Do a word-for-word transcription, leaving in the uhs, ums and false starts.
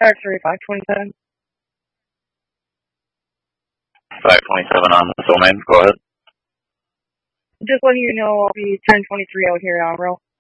Factory five twenty-seven. five twenty-seven on the Soul Main. Go ahead. Just letting you know I'll be ten twenty-three out here in Alvaro.